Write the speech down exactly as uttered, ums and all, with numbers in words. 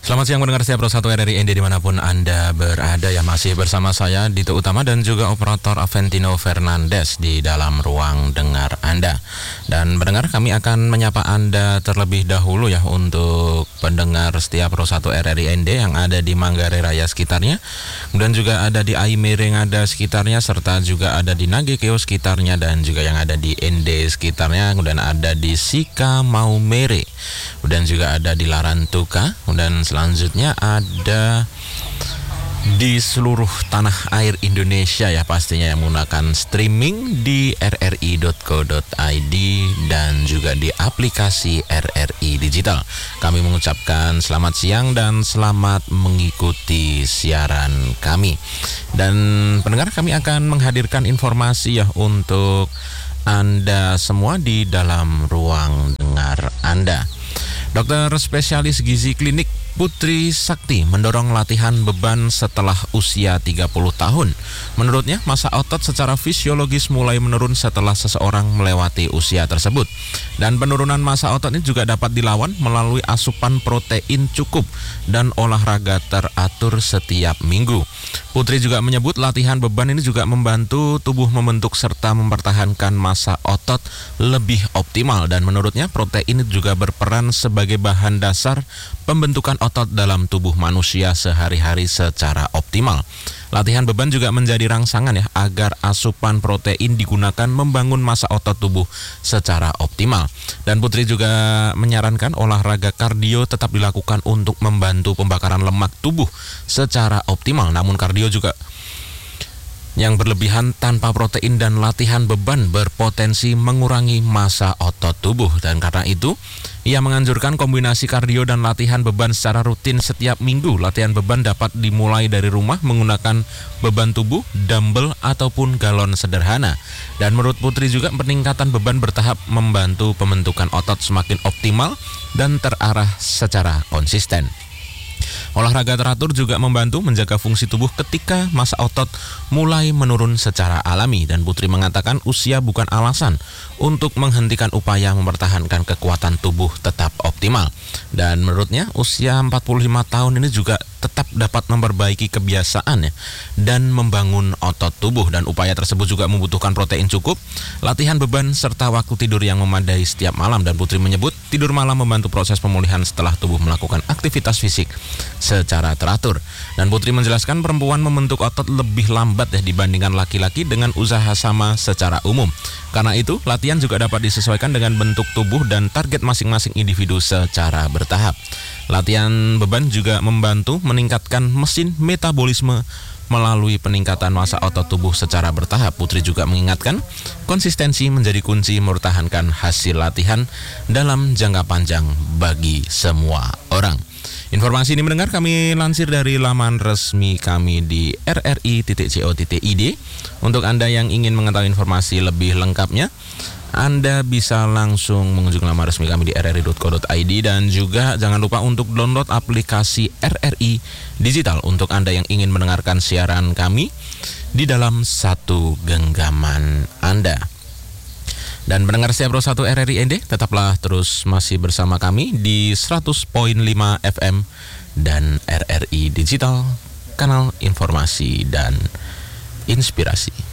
Selamat siang pendengar setia Pro satu R R I N D dimanapun Anda berada, ya masih bersama saya Dito Utama dan juga operator Aventino Fernandes di dalam ruang dengar Anda. Dan pendengar, kami akan menyapa Anda terlebih dahulu ya untuk pendengar setia Pro satu R R I N D yang ada di Manggarai Raya sekitarnya, kemudian juga ada di Aimere yang ada sekitarnya, serta juga ada di Nagekeo sekitarnya, dan juga yang ada di N D sekitarnya, kemudian ada di Sika Maumere, kemudian juga ada di Larantuka, kemudian selanjutnya ada di seluruh tanah air Indonesia ya pastinya, yang menggunakan streaming di r r i dot co dot i d dan juga di aplikasi R R I Digital. Kami mengucapkan selamat siang dan selamat mengikuti siaran kami. Dan pendengar, kami akan menghadirkan informasi ya untuk Anda semua di dalam ruang dengar Anda. Dokter spesialis gizi klinik Putri Sakti mendorong latihan beban setelah usia tiga puluh tahun. Menurutnya, massa otot secara fisiologis mulai menurun setelah seseorang melewati usia tersebut. Dan penurunan massa otot ini juga dapat dilawan melalui asupan protein cukup dan olahraga teratur setiap minggu. Putri juga menyebut latihan beban ini juga membantu tubuh membentuk serta mempertahankan massa otot lebih optimal. Dan menurutnya, protein juga berperan sebagai bahan dasar pembentukan otot dalam tubuh manusia sehari-hari secara optimal. Latihan beban juga menjadi rangsangan ya agar asupan protein digunakan membangun massa otot tubuh secara optimal. Dan Putri juga menyarankan olahraga kardio tetap dilakukan untuk membantu pembakaran lemak tubuh secara optimal. Namun kardio juga yang berlebihan tanpa protein dan latihan beban berpotensi mengurangi massa otot tubuh. Dan karena itu, ia menganjurkan kombinasi kardio dan latihan beban secara rutin setiap minggu. Latihan beban dapat dimulai dari rumah menggunakan beban tubuh, dumbbell, ataupun galon sederhana. Dan menurut Putri juga peningkatan beban bertahap membantu pembentukan otot semakin optimal dan terarah secara konsisten. Olahraga teratur juga membantu menjaga fungsi tubuh ketika massa otot mulai menurun secara alami. Dan Putri mengatakan usia bukan alasan untuk menghentikan upaya mempertahankan kekuatan tubuh tetap optimal. Dan menurutnya usia empat puluh lima tahun ini juga tetap dapat memperbaiki kebiasaan ya, dan membangun otot tubuh. Dan upaya tersebut juga membutuhkan protein cukup, latihan beban, serta waktu tidur yang memadai setiap malam. Dan Putri menyebut tidur malam membantu proses pemulihan setelah tubuh melakukan aktivitas fisik secara teratur. Dan Putri menjelaskan perempuan membentuk otot lebih lambat ya dibandingkan laki-laki dengan usaha sama secara umum. Karena itu, latihan juga dapat disesuaikan dengan bentuk tubuh dan target masing-masing individu secara bertahap. Latihan beban juga membantu meningkatkan mesin metabolisme melalui peningkatan massa otot tubuh secara bertahap. Putri juga mengingatkan konsistensi menjadi kunci mempertahankan hasil latihan dalam jangka panjang bagi semua orang. Informasi ini mendengar kami lansir dari laman resmi kami di r r i titik co titik i d. Untuk Anda yang ingin mengetahui informasi lebih lengkapnya, Anda bisa langsung mengunjungi laman resmi kami di r r i dot co dot i d. Dan juga jangan lupa untuk download aplikasi R R I Digital untuk Anda yang ingin mendengarkan siaran kami di dalam satu genggaman Anda. Dan pendengar setia Pro satu R R I N D, tetaplah terus masih bersama kami di seratus koma lima F M dan R R I Digital, kanal informasi dan inspirasi.